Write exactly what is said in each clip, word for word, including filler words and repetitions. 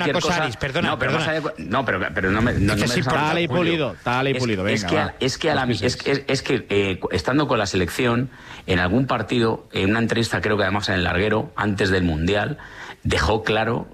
una cosa, cosa Aris, perdona, no, pero perdona. De, no, pero, pero no me... No, es que no sí, me tal y pulido, tal y pulido, venga, es que, va. Es que, a la, es, es, es que eh, estando con la selección, en algún partido, en una entrevista, creo que además en el Larguero, antes del Mundial, dejó claro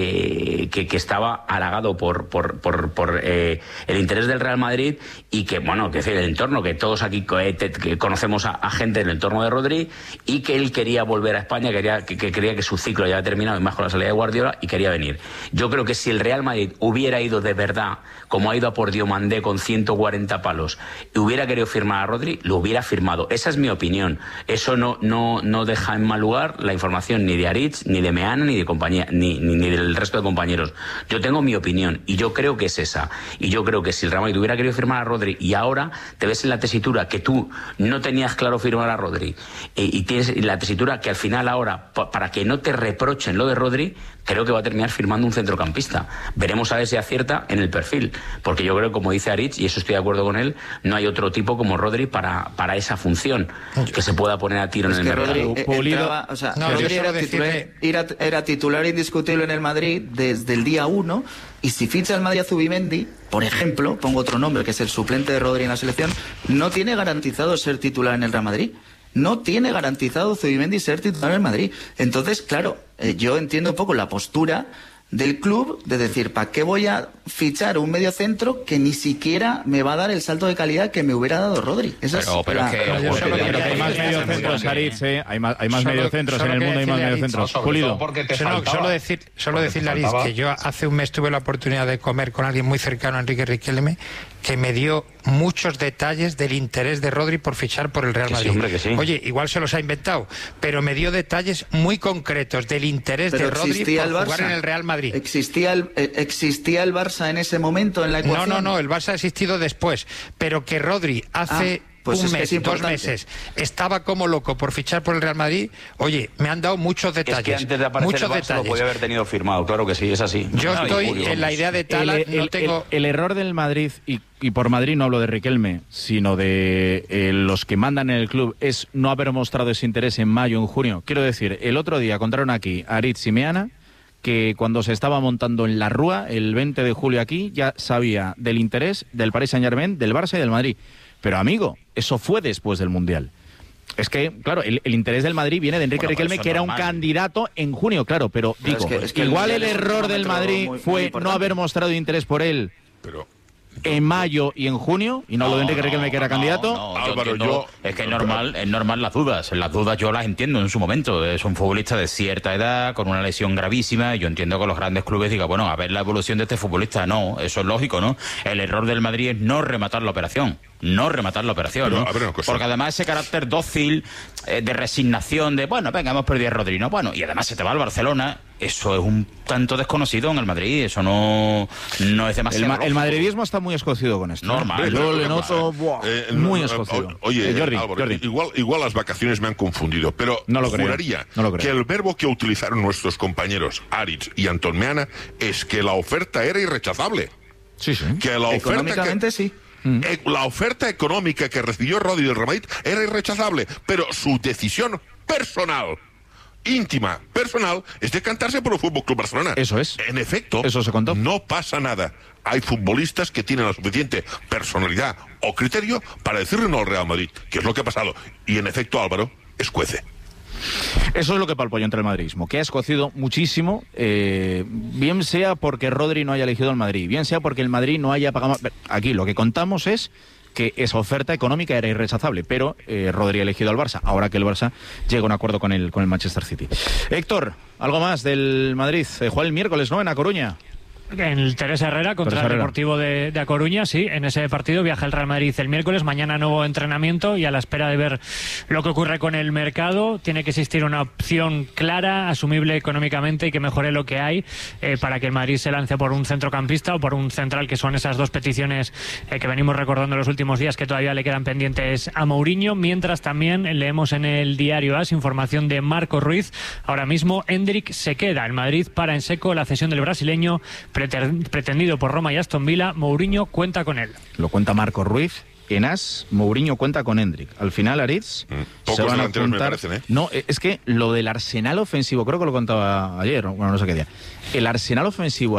que, que, que estaba halagado por, por, por, por eh, el interés del Real Madrid y que, bueno, que es el entorno, que todos aquí eh, te, que conocemos a, a gente en el entorno de Rodri, y que él quería volver a España, quería, que, que quería que su ciclo ya había terminado, y más con la salida de Guardiola, y quería venir. Yo creo que si el Real Madrid hubiera ido de verdad, como ha ido a por Diomandé con ciento cuarenta palos, y hubiera querido firmar a Rodri, lo hubiera firmado. Esa es mi opinión. Eso no, no, no deja en mal lugar la información ni de Aritz, ni de Meana, ni de compañía, ni, ni, ni del resto de compañeros. Yo tengo mi opinión y yo creo que es esa. Y yo creo que si el Real Madrid hubiera querido firmar a Rodri y ahora te ves en la tesitura que tú no tenías claro firmar a Rodri y, y tienes la tesitura que al final ahora, para que no te reprochen lo de Rodri, creo que va a terminar firmando un centrocampista. Veremos a ver si acierta en el perfil, porque yo creo, como dice Aritz, y eso estoy de acuerdo con él, no hay otro tipo como Rodri para, para esa función que se pueda poner a tiro es en el que mercado. Rodri, entraba, o sea, no, Rodri era titular, era, era titular indiscutible en el Madrid desde el día uno, y si ficha el Madrid a Zubimendi, por ejemplo, pongo otro nombre que es el suplente de Rodri en la selección, no tiene garantizado ser titular en el Real Madrid. No tiene garantizado Zubimendi ser titular en el Madrid. Entonces, claro, eh, yo entiendo un poco la postura del club de decir, ¿para qué voy a fichar un mediocentro que ni siquiera me va a dar el salto de calidad que me hubiera dado Rodri? Esa pero, es pero la... es que, pero yo solo que hay más mediocentros, Aritz, ¿eh? Hay más, hay más solo, mediocentros en el mundo, hay más mediocentros. No, Pulido. Solo, solo, decir, solo decirle a Aritz que yo hace un mes tuve la oportunidad de comer con alguien muy cercano a Enrique Riquelme, que me dio muchos detalles del interés de Rodri por fichar por el Real Madrid. Sí, hombre, que sí. Oye, igual se los ha inventado, pero me dio detalles muy concretos del interés pero de Rodri por el jugar en el Real Madrid. ¿Existía el, eh, ¿Existía el Barça en ese momento en la ecuación? No, no, no, el Barça ha existido después, pero que Rodri hace... Ah. Pues un es mes, dos meses, estaba como loco por fichar por el Real Madrid. Oye, me han dado muchos detalles. Es que antes de aparecer muchos el Barça detalles. lo podía haber tenido firmado, claro que sí, es así. Yo no, estoy Julio, en la idea de Tala, el, el, no tengo... el, el error del Madrid, y, y por Madrid no hablo de Riquelme, sino de eh, los que mandan en el club, es no haber mostrado ese interés en mayo, en junio. Quiero decir, el otro día contaron aquí a Aritz y Meana que cuando se estaba montando en la Rúa, el veinte de julio aquí, ya sabía del interés del Paris Saint-Germain, del Barça y del Madrid. Pero, amigo, eso fue después del Mundial. Es que, claro, el, el interés del Madrid viene de Enrique bueno, Riquelme, que era un candidato en junio, claro, pero, pero digo, es que, es que igual el, el error del Madrid muy, fue muy no haber mostrado interés por él pero, en mayo y en junio, y no, no lo de Enrique no, Riquelme, que era no, candidato. No, no, Álvaro, yo, yo es que es normal, es normal las dudas. Las dudas yo las entiendo en su momento. Es un futbolista de cierta edad, con una lesión gravísima, y yo entiendo que los grandes clubes digan, bueno, a ver la evolución de este futbolista. No, eso es lógico, ¿no? El error del Madrid es no rematar la operación. No rematar la operación, pero, ¿no? Ver, porque además ese carácter dócil, eh, de resignación, de, bueno, venga, hemos perdido a Rodri, ¿no? Bueno, y además se te va al Barcelona, eso es un tanto desconocido en el Madrid, eso no, no es demasiado. El, ma el madridismo está muy escocido con esto. Normal. Yo le noto buah, eh, muy no, escocido. Oye, eh, Jordi, Álvaro, Jordi. Igual, igual las vacaciones me han confundido, pero no lo juraría no lo que el verbo que utilizaron nuestros compañeros Aritz y Antón Meana es que la oferta era irrechazable. Sí, sí. Que la oferta Económicamente que... sí. Mm. La oferta económica que recibió Rodri del Real Madrid era irrechazable, pero su decisión personal, íntima, personal, es decantarse por el Fútbol Club Barcelona. Eso es. En efecto, eso se contó. No pasa nada. Hay futbolistas que tienen la suficiente personalidad o criterio para decirle no al Real Madrid, que es lo que ha pasado. Y en efecto, Álvaro, escuece. Eso es lo que palpo yo entre el madridismo, que ha escocido muchísimo, eh, bien sea porque Rodri no haya elegido el Madrid, bien sea porque el Madrid no haya pagado... Aquí lo que contamos es que esa oferta económica era irrechazable, pero eh, Rodri ha elegido al Barça, ahora que el Barça llega a un acuerdo con el, con el Manchester City. Héctor, algo más del Madrid. Eh, juega el miércoles, ¿no?, en A Coruña. En el Teresa Herrera contra Teresa Herrera. el Deportivo de, de A Coruña, sí, en ese partido viaja el Real Madrid el miércoles, mañana nuevo entrenamiento y a la espera de ver lo que ocurre con el mercado, tiene que existir una opción clara, asumible económicamente y que mejore lo que hay eh, para que el Madrid se lance por un centrocampista o por un central, que son esas dos peticiones eh, que venimos recordando en los últimos días que todavía le quedan pendientes a Mourinho, mientras también leemos en el diario AS información de Marco Ruiz, ahora mismo Endrick se queda en Madrid para en seco la cesión del brasileño pretendido por Roma y Aston Villa. Mourinho cuenta con él. Lo cuenta Marco Ruiz. En AS, Mourinho cuenta con Endrick. Al final, Aritz, mm, se van a juntar... me parecen, ¿eh? No, es que lo del arsenal ofensivo, creo que lo contaba ayer, bueno, no sé qué día. El arsenal ofensivo